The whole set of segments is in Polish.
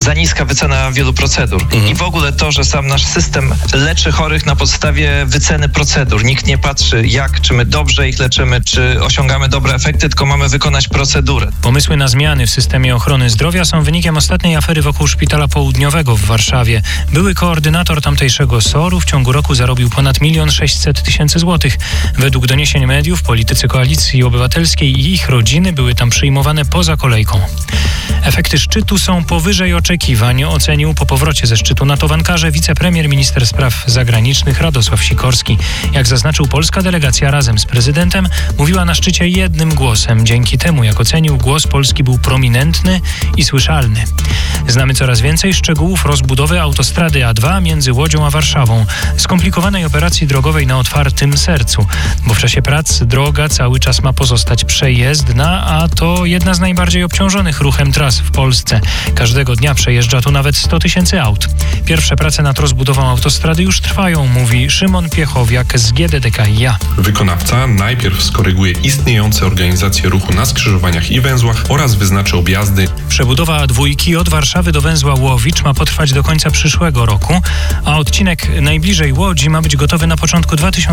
za niska wycena wielu procedur. I w ogóle to, że sam nasz system leczy chorych na podstawie wyceny procedur. Nikt nie patrzy, czy my dobrze ich leczymy, czy osiągamy dobre efekty, tylko mamy wykonać procedurę. Pomysły na zmiany w systemie ochrony zdrowia są wynikiem ostatniej afery wokół Szpitala Południowego w Warszawie. Były koordynator tamtejszego SOR-u w ciągu roku zarobił ponad 1 600 000 złotych. Według doniesień mediów politycy Koalicji Obywatelskiej i ich rodziny były tam przyjmowane poza kolejką. Efekty szczytu są powyżej oczekiwań, ocenił po powrocie ze szczytu NATO w Ankarze wicepremier, minister spraw zagranicznych Radosław Sikorski. Jak zaznaczył, polska delegacja razem z prezydentem mówiła na szczycie jednym głosem. Dzięki temu, jak ocenił, głos Polski był prominentny i słyszalny. Znamy coraz więcej szczegółów rozbudowy autostrady A2 między Łodzią a Warszawą, skomplikowanej operacji drogowej na otwartym sercu, bo w czasie prac droga cały czas ma pozostać przejezdna, a to jedna z najbardziej obciążonych ruchem tras w Polsce. Każdego dnia przejeżdża tu nawet 100 000 aut. Pierwsze prace nad rozbudową autostrady już trwają, mówi Szymon Piechowiak z GDDKiA. Wykonawca najpierw skoryguje istniejące organizacje ruchu na skrzyżowaniach i węzłach oraz wyznaczy objazdy. Przebudowa A2 od Warszawy do węzła Łowicz ma potrwać do końca przyszłego roku, a odcinek najbliżej Łodzi ma być gotowy na początku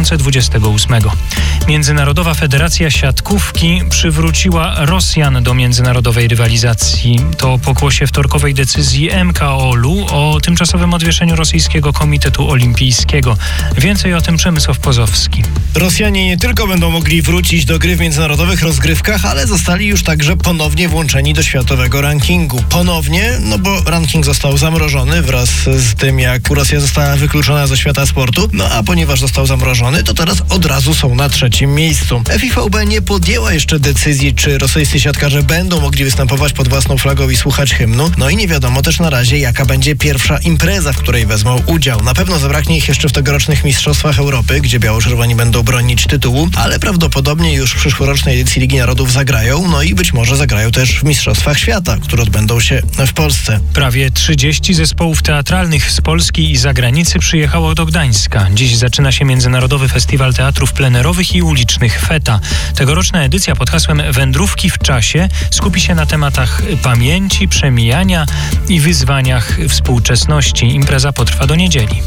2028. Międzynarodowa Federacja Siatkówki przywróciła Rosjan do międzynarodowej rywalizacji. To pokłosie wtorkowej decyzji MKOL-u o tymczasowym odwieszeniu rosyjskiego Komitetu Olimpijskiego. Więcej o tym Przemysław Pozowski. Rosjanie nie tylko będą mogli wrócić do gry w międzynarodowych rozgrywkach, ale zostali już także ponownie włączeni do światowego rankingu. Ponownie, bo ranking został zamrożony wraz z tym, jak Rosja została wykluczona ze świata sportu. A ponieważ został zamrożony, to teraz od razu są na 3. miejscu. FIVB nie podjęła jeszcze decyzji, czy rosyjscy siatkarze będą mogli występować pod własną flagą i słuchać hymnu. I nie wiadomo też na razie, jaka będzie pierwsza impreza, w której wezmą udział. Na pewno zabraknie ich jeszcze w tegorocznych Mistrzostwach Europy, gdzie biało-czerwoni będą bronić tytułu, ale prawdopodobnie już w przyszłorocznej edycji Ligi Narodów zagrają, i być może zagrają też w Mistrzostwach Świata, które odbędą się w Polsce. Prawie 30 zespołów teatralnych z Polski i zagranicy przyjechało do Gdańska. Dziś zaczyna się Międzynarodowy Festiwal Teatrów Plenerowych i Ulicznych FETA. Tegoroczna edycja pod hasłem Wędrówki w czasie skupi się na tematach pamięci, przemijania i wyzwaniach współczesności. Impreza potrwa do niedzieli.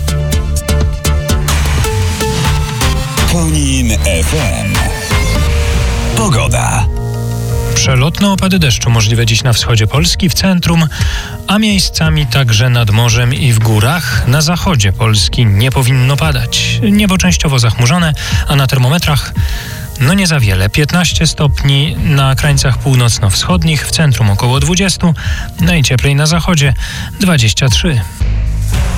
Konin FM. Pogoda. Przelotne opady deszczu możliwe dziś na wschodzie Polski, w centrum, a miejscami także nad morzem i w górach. Na zachodzie Polski nie powinno padać. Niebo częściowo zachmurzone, a na termometrach nie za wiele. 15 stopni na krańcach północno-wschodnich, w centrum około 20, najcieplej na zachodzie 23.